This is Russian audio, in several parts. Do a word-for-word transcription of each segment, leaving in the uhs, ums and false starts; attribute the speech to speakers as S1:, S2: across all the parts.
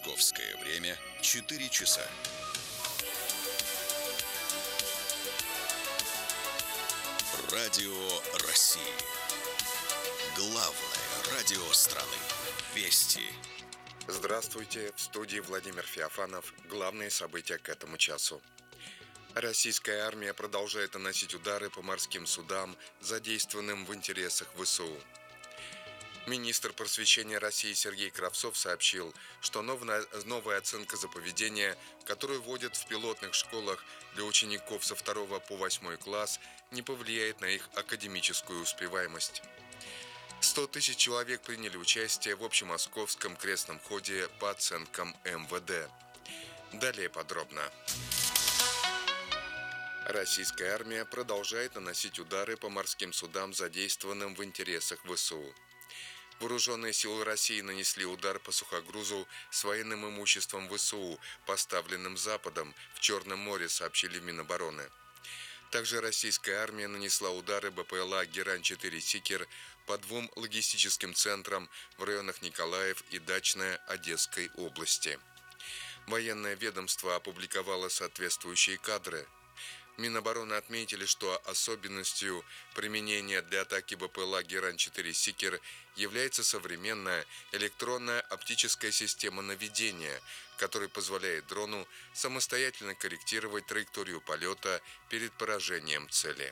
S1: Московское время четыре часа. Радио России. Главное радио страны. Вести.
S2: Здравствуйте, в студии Владимир Феофанов. Главные события к этому часу. Российская армия продолжает наносить удары по морским судам, задействованным в интересах ВСУ. Министр просвещения России Сергей Кравцов сообщил, что новая, новая оценка за поведение, которую вводят в пилотных школах для учеников со второго по восьмой класс, не повлияет на их академическую успеваемость. сто тысяч человек приняли участие в общемосковском крестном ходе по оценкам эм вэ дэ. Далее подробно. Российская армия продолжает наносить удары по морским судам, задействованным в интересах ВСУ. Вооруженные силы России нанесли удар по сухогрузу с военным имуществом ВСУ, поставленным Западом в Черном море, сообщили в Минобороны. Также российская армия нанесла удары бэ пэ эл а «Герань-четыре Сикер» по двум логистическим центрам в районах Николаев и Дачная Одесской области. Военное ведомство опубликовало соответствующие кадры. Минобороны отметили, что особенностью применения для атаки бэ пэ эл а «Герань-четыре Сикер» является современная электронная оптическая система наведения, которая позволяет дрону самостоятельно корректировать траекторию полета перед поражением цели.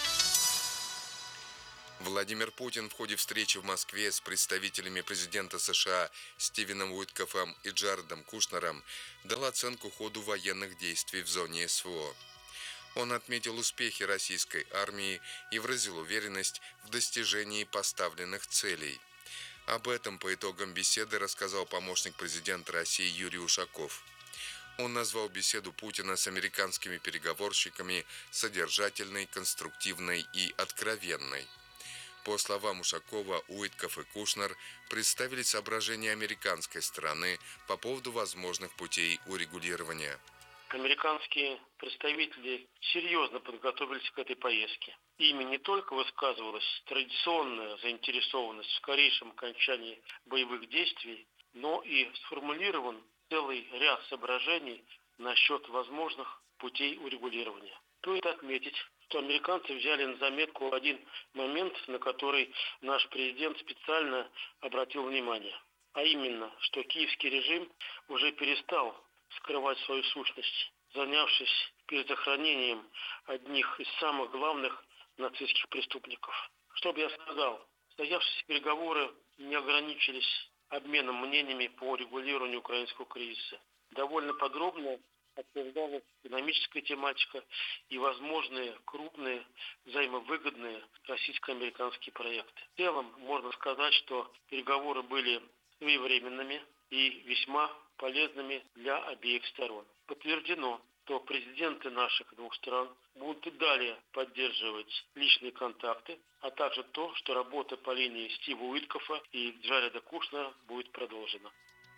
S2: Владимир Путин в ходе встречи в Москве с представителями президента США Стивеном Уиткофом и Джаредом Кушнером дал оценку ходу военных действий в зоне эс вэ о. Он отметил успехи российской армии и выразил уверенность в достижении поставленных целей. Об этом по итогам беседы рассказал помощник президента России Юрий Ушаков. Он назвал беседу Путина с американскими переговорщиками содержательной, конструктивной и откровенной. По словам Ушакова, Уиткоф и Кушнер представили соображения американской стороны по поводу возможных путей урегулирования.
S3: Американские представители серьезно подготовились к этой поездке. Ими не только высказывалась традиционная заинтересованность в скорейшем окончании боевых действий, но и сформулирован целый ряд соображений насчет возможных путей урегулирования. Стоит отметить, что американцы взяли на заметку один момент, на который наш президент специально обратил внимание, а именно, что киевский режим уже перестал скрывать свою сущность, занявшись перезахоронением одних из самых главных нацистских преступников. Что бы я сказал, состоявшиеся переговоры не ограничились обменом мнениями по регулированию украинского кризиса. Довольно подробно обсуждалась экономическая тематика и возможные крупные взаимовыгодные российско-американские проекты. В целом можно сказать, что переговоры были своевременными и весьма полезными для обеих сторон. Подтверждено, что президенты наших двух стран будут и далее поддерживать личные контакты, а также то, что работа по линии Стива Уиткофа и Джареда Кушнера будет продолжена.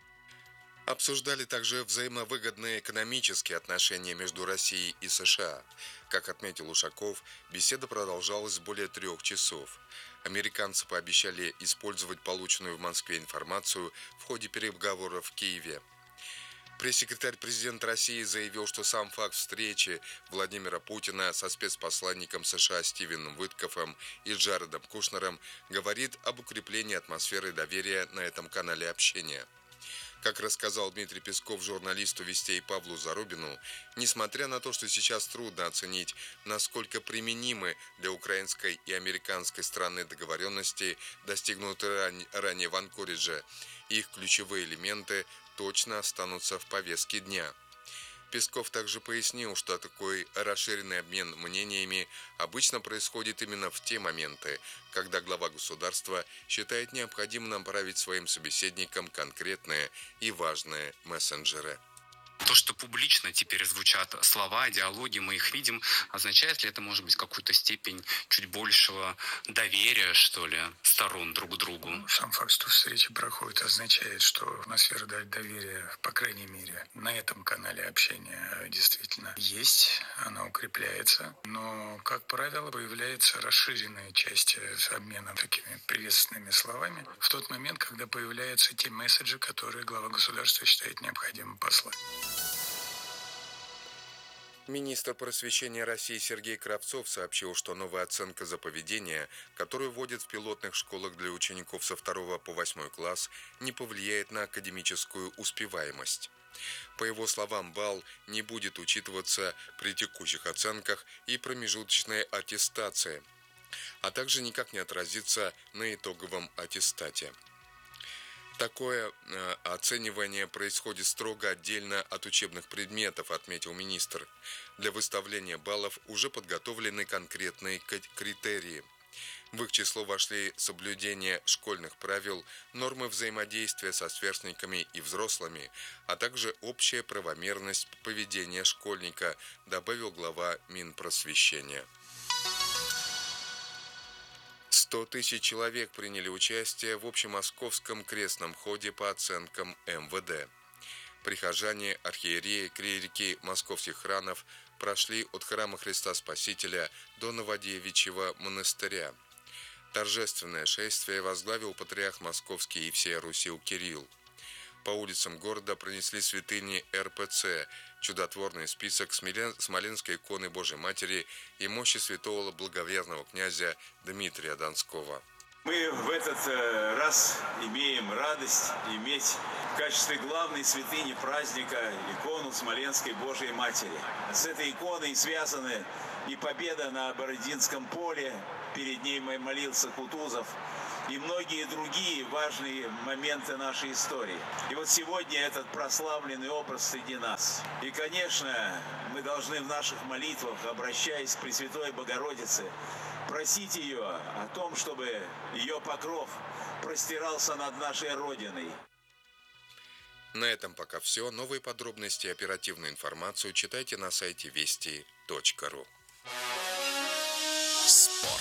S2: Обсуждали также взаимовыгодные экономические отношения между Россией и США. Как отметил Ушаков, беседа продолжалась более трех часов. Американцы пообещали использовать полученную в Москве информацию в ходе переговоров в Киеве. Пресс-секретарь президента России заявил, что сам факт встречи Владимира Путина со спецпосланником США Стивеном Уиткофом и Джаредом Кушнером говорит об укреплении атмосферы доверия на этом канале общения. Как рассказал Дмитрий Песков журналисту «Вестей» Павлу Зарубину, несмотря на то, что сейчас трудно оценить, насколько применимы для украинской и американской стороны договоренности, достигнутые ранее в Анкоридже, их ключевые элементы точно останутся в повестке дня. Песков также пояснил, что такой расширенный обмен мнениями обычно происходит именно в те моменты, когда глава государства считает необходимым направить своим собеседникам конкретные и важные мессенджеры.
S4: То, что публично теперь звучат слова, диалоги, мы их видим, означает ли это, может быть, какую-то степень чуть большего доверия, что ли, сторон друг к другу?
S5: Сам факт, что встреча проходит, означает, что атмосфера доверия, по крайней мере, на этом канале общения действительно есть, она укрепляется. Но, как правило, появляется расширенная часть с обменом такими приветственными словами в тот момент, когда появляются те месседжи, которые глава государства считает необходимым послать.
S2: Министр просвещения России Сергей Кравцов сообщил, что новая оценка за поведение, которую вводят в пилотных школах для учеников со второго по восьмой класс, не повлияет на академическую успеваемость. По его словам, балл не будет учитываться при текущих оценках и промежуточной аттестации, а также никак не отразится на итоговом аттестате. Такое э, оценивание происходит строго отдельно от учебных предметов, отметил министр. Для выставления баллов уже подготовлены конкретные критерии. В их число вошли соблюдение школьных правил, нормы взаимодействия со сверстниками и взрослыми, а также общая правомерность поведения школьника, добавил глава Минпросвещения. сто тысяч человек приняли участие в общемосковском крестном ходе по оценкам эм вэ дэ. Прихожане, архиереи, клирики московских храмов прошли от храма Христа Спасителя до Новодевичьего монастыря. Торжественное шествие возглавил патриарх Московский и всея Руси Кирилл. По улицам города пронесли святыни эр пэ цэ, чудотворный список Смоленской иконы Божьей Матери и мощи святого благоверного князя Дмитрия Донского.
S6: Мы в этот раз имеем радость иметь в качестве главной святыни праздника икону Смоленской Божьей Матери. С этой иконой связаны и победа на Бородинском поле, перед ней молился Кутузов, и многие другие важные моменты нашей истории. И вот сегодня этот прославленный образ среди нас. И, конечно, мы должны в наших молитвах, обращаясь к Пресвятой Богородице, просить ее о том, чтобы ее покров простирался над нашей Родиной.
S2: На этом пока все. Новые подробности и оперативную информацию читайте на сайте вести точка ру.
S1: Спорт.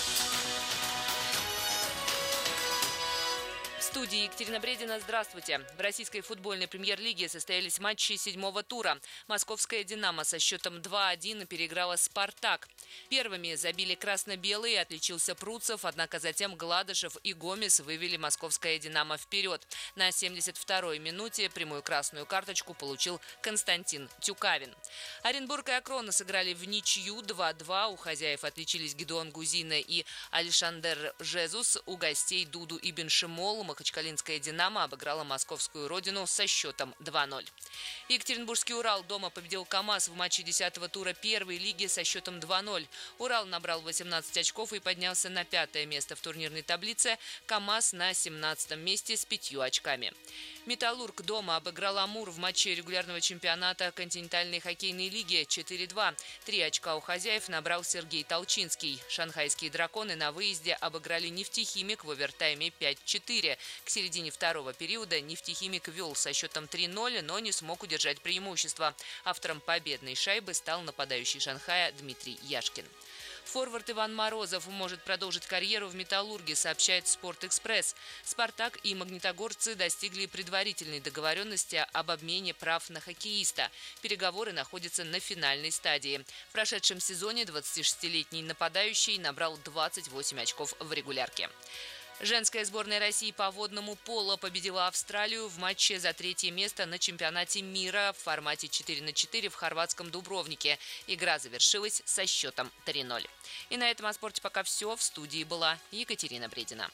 S7: В студии Екатерина Бредина. Здравствуйте. В российской футбольной премьер-лиге состоялись матчи седьмого тура. Московская «Динамо» со счетом два один переиграла «Спартак». Первыми забили красно-белые, отличился Пруцев, однако затем Гладышев и Гомес вывели московское «Динамо» вперед. На семьдесят второй минуте прямую красную карточку получил Константин Тюкавин. Оренбург и Акрона сыграли в ничью два-два. У хозяев отличились Гедеон Гузина и Алишандер Жезус. У гостей Дуду и Беншимол махачкалинская «Динамо» обыграла московскую родину со счетом два ноль. Екатеринбургский «Урал» дома победил КамАЗ в матче десятого тура первой лиги со счетом два ноль. «Урал» набрал восемнадцать очков и поднялся на пятое место в турнирной таблице. КамАЗ на семнадцатом месте с пятью очками. «Металлург» дома обыграл «Амур» в матче регулярного чемпионата континентальной хоккейной лиги четыре два. Три очка у хозяев набрал Сергей Толчинский. Шанхайские «Драконы» на выезде обыграли «Нефтехимик» в овертайме пять четыре. К середине второго периода «Нефтехимик» вел со счетом три ноль, но не смог удержать преимущество. Автором победной шайбы стал нападающий Шанхая Дмитрий Яшкин. Форвард Иван Морозов может продолжить карьеру в «Металлурге», сообщает «Спортэкспресс». «Спартак» и магнитогорцы достигли предварительной договоренности об обмене прав на хоккеиста. Переговоры находятся на финальной стадии. В прошедшем сезоне двадцатишестилетний нападающий набрал двадцать восемь очков в регулярке. Женская сборная России по водному поло победила Австралию в матче за третье место на чемпионате мира в формате четыре на четыре в хорватском Дубровнике. Игра завершилась со счетом три ноль. И на этом о спорте пока все. В студии была Екатерина Бредина.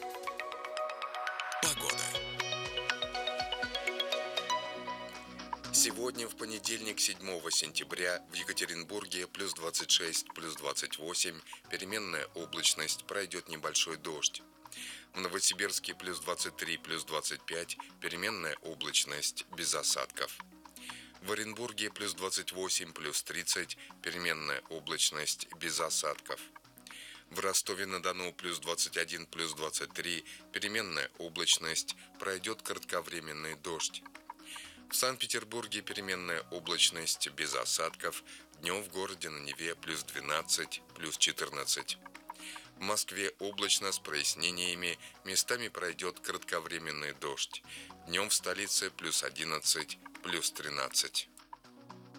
S1: Погода.
S2: Сегодня, в понедельник, седьмого сентября, в Екатеринбурге плюс двадцать шесть, плюс двадцать восемь, переменная облачность, пройдет небольшой дождь. В Новосибирске плюс двадцать три, плюс двадцать пять, переменная облачность, без осадков. В Оренбурге плюс двадцать восемь, плюс тридцать, переменная облачность, без осадков. В Ростове-на-Дону плюс двадцать один, плюс двадцать три, переменная облачность, пройдет кратковременный дождь. В Санкт-Петербурге переменная облачность без осадков. Днем в городе на Неве плюс двенадцать, плюс четырнадцать. В Москве облачно с прояснениями, местами пройдет кратковременный дождь. Днем в столице плюс одиннадцать, плюс тринадцать.